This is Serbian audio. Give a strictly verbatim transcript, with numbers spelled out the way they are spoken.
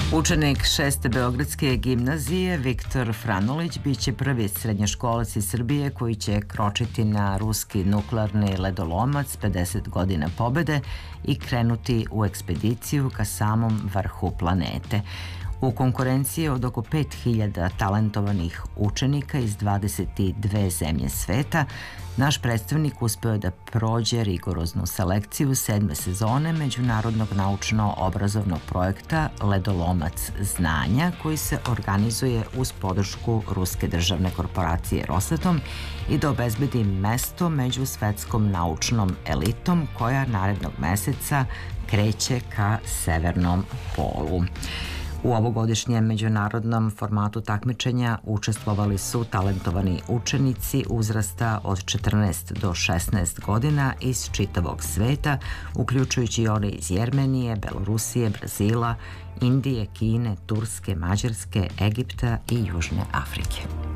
Učenik šeste Beogradske gimnazije Viktor Franulić biće prvi srednjoškolac iz Srbije koji će kročiti na ruski nuklearni ledolomac pedeset godina pobede i krenuti u ekspediciju ka samom vrhu planete. U konkurenciji od oko pet hiljada talentovanih učenika iz dvadeset dve zemlje sveta, naš predstavnik uspeo je da prođe rigoroznu selekciju sedme sezone međunarodnog naučno-obrazovnog projekta Ledolomac znanja, koji se organizuje uz podršku ruske državne korporacije Rosatom i da obezbedi mesto među svetskom naučnom elitom koja narednog meseca kreće ka severnom polu. U ovogodišnjem međunarodnom formatu takmičenja učestvovali su talentovani učenici uzrasta od četrnaest do šesnaest godina iz čitavog sveta, uključujući i one iz Jermenije, Belorusije, Brazila, Indije, Kine, Turske, Mađarske, Egipta i Južne Afrike.